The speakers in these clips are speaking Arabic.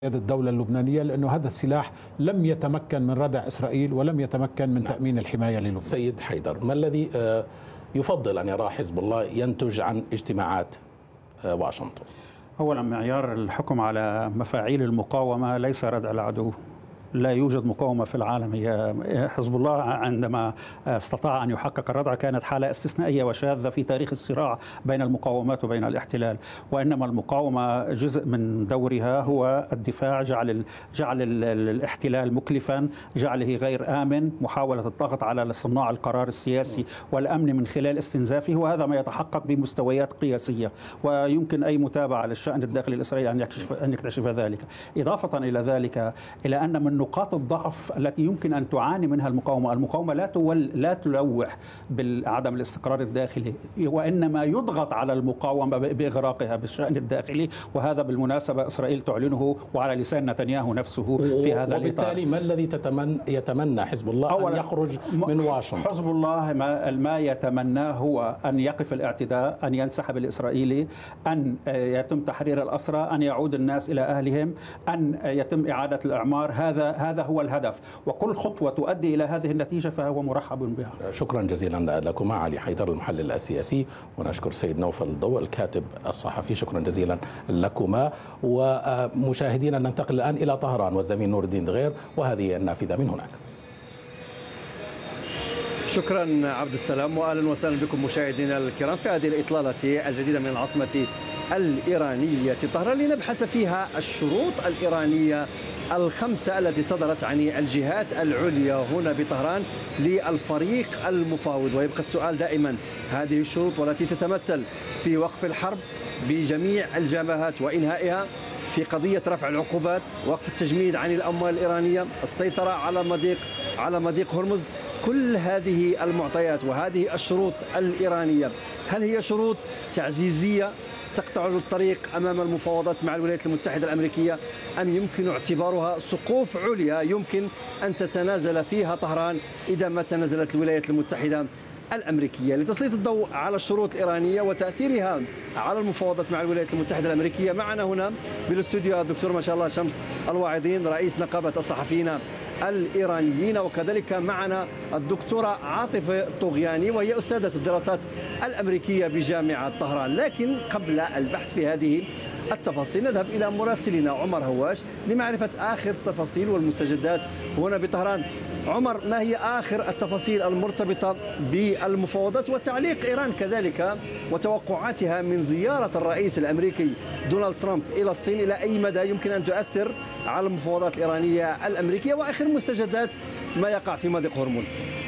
يد الدولة اللبنانية، لأنه هذا السلاح لم يتمكن من ردع إسرائيل ولم يتمكن من تأمين الحماية للبنان. سيد حيدر، ما الذي يفضل أن يراه حزب الله ينتج عن اجتماعات واشنطن؟ أولا، معيار الحكم على مفاعيل المقاومة ليس ردع العدو. لا يوجد مقاومة في العالم. هي حزب الله عندما استطاع أن يحقق الردع كانت حالة استثنائية وشاذة في تاريخ الصراع بين المقاومات وبين الاحتلال، وإنما المقاومة جزء من دورها هو الدفاع، جعل الاحتلال مكلفا، جعله غير آمن، محاولة الضغط على صناع القرار السياسي والأمن من خلال استنزافه، وهذا ما يتحقق بمستويات قياسية، ويمكن أي متابعة للشأن الداخلي الإسرائيلي أن يكتشف ذلك. إضافة إلى ذلك، إلى أن من نقاط الضعف التي يمكن أن تعاني منها المقاومة لا تلوح بعدم الاستقرار الداخلي، وإنما يضغط على المقاومة بإغراقها بالشأن الداخلي، وهذا بالمناسبة إسرائيل تعلنه وعلى لسان نتنياهو نفسه في هذا الإطار. وبالتالي ما الذي يتمنى حزب الله أن يخرج من واشنطن؟ حزب الله ما يتمناه هو أن يقف الاعتداء، أن ينسحب الإسرائيلي، أن يتم تحرير الأسرى، أن يعود الناس إلى أهلهم، أن يتم إعادة الإعمار. هذا هو الهدف، وكل خطوة تؤدي إلى هذه النتيجة فهو مرحب بها. شكرا جزيلا لكما علي حيدر المحلل السياسي، ونشكر سيد نوفل الضوء الكاتب الصحفي. شكرا جزيلا لكما. ومشاهدينا ننتقل الآن إلى طهران والزميل نور الدين دغير وهذه النافذة من هناك. شكرا عبد السلام، واهلا وسهلا بكم مشاهدينا الكرام في هذه الاطلاله الجديده من العاصمه الايرانيه طهران، لنبحث فيها الشروط الايرانيه الخمسة التي صدرت عن الجهات العليا هنا بطهران للفريق المفاوض. ويبقى السؤال دائما، هذه الشروط والتي تتمثل في وقف الحرب بجميع الجبهات وإنهائها، في قضية رفع العقوبات، وقف التجميد عن الأموال الإيرانية، السيطرة على مضيق هرمز، كل هذه المعطيات وهذه الشروط الإيرانية هل هي شروط تعزيزية تقطع الطريق أمام المفاوضات مع الولايات المتحدة الأمريكية، أم يمكن اعتبارها سقوف عليا يمكن أن تتنازل فيها طهران إذا ما تنازلت الولايات المتحدة الأمريكية؟ لتسليط الضوء على الشروط الإيرانية وتأثيرها على المفاوضات مع الولايات المتحدة الأمريكية، معنا هنا بالاستوديو الدكتور ما شاء الله شمس الواعظين، رئيس نقابة الصحفيين الإيرانيين، وكذلك معنا الدكتورة عاطفة طغياني وهي أستاذة الدراسات الأمريكية بجامعة طهران. لكن قبل البحث في هذه التفاصيل نذهب إلى مراسلنا عمر هواش لمعرفة آخر التفاصيل والمستجدات هنا بطهران. عمر، ما هي آخر التفاصيل المرتبطة بالمفاوضات وتعليق إيران كذلك وتوقعاتها من زيارة الرئيس الأمريكي دونالد ترامب إلى الصين؟ إلى أي مدى يمكن أن تؤثر على المفاوضات الإيرانية الأمريكية؟ وآخر المستجدات ما يقع في مضيق هرمز.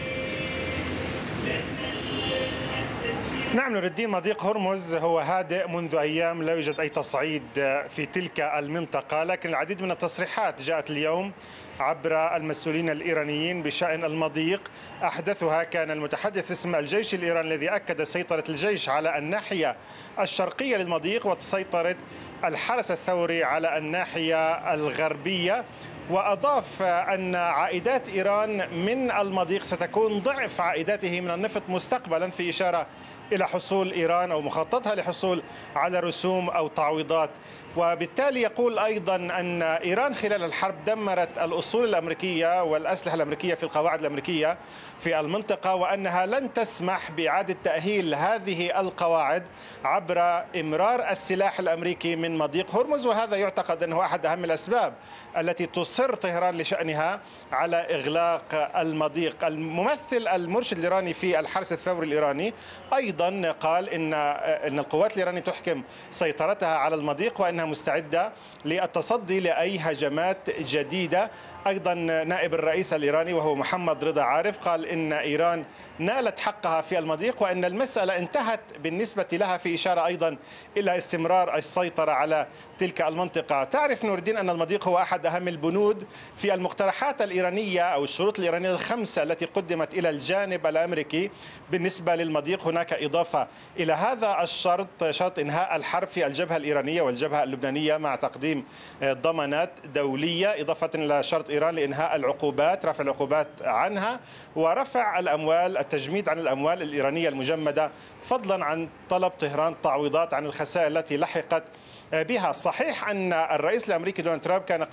نعم نور الدين، مضيق هرمز هو هادئ منذ أيام، لا يوجد أي تصعيد في تلك المنطقة، لكن العديد من التصريحات جاءت اليوم عبر المسؤولين الإيرانيين بشأن المضيق. أحدثها كان المتحدث باسم الجيش الإيراني الذي أكد سيطرة الجيش على الناحية الشرقية للمضيق وسيطرة الحرس الثوري على الناحية الغربية، وأضاف أن عائدات إيران من المضيق ستكون ضعف عائداته من النفط مستقبلا، في إشارة إلى حصول إيران أو مخططها لحصول على رسوم أو تعويضات. وبالتالي يقول أيضا أن إيران خلال الحرب دمرت الأصول الأمريكية والأسلحة الأمريكية في القواعد الأمريكية في المنطقة، وأنها لن تسمح بإعادة تأهيل هذه القواعد عبر إمرار السلاح الأمريكي من مضيق هرمز. وهذا يعتقد أنه أحد أهم الأسباب التي تصر طهران لشأنها على إغلاق المضيق. الممثل المرشد الإيراني في الحرس الثوري الإيراني أيضا قال إن القوات الإيرانية تحكم سيطرتها على المضيق وأنها مستعدة للتصدي لأي هجمات جديدة. أيضا نائب الرئيس الإيراني وهو محمد رضا عارف قال إن إيران نالت حقها في المضيق وأن المسألة انتهت بالنسبة لها، في إشارة أيضا إلى استمرار السيطرة على تلك المنطقة. تعرف نور الدين أن المضيق هو أحد أهم البنود في المقترحات الإيرانية أو الشروط الإيرانية الخمسة التي قدمت إلى الجانب الأمريكي بالنسبة للمضيق. هناك إضافة إلى هذا الشرط، شرط إنهاء الحرب في الجبهة الإيرانية والجبهة اللبنانية مع تقديم ضمانات دولية، إضافة إلى شرط إيران لإنهاء العقوبات، رفع العقوبات عنها ورفع الأموال، التجميد عن الأموال الإيرانية المجمدة، فضلا عن طلب طهران تعويضات عن الخسائر التي لحقت بها. صحيح أن الرئيس الأمريكي دونالد ترامب كان